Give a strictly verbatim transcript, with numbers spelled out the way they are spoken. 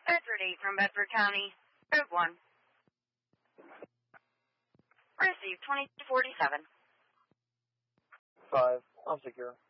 Bedford eight from Bedford County. Road one. Received twenty-two forty-seven. five. I'm secure.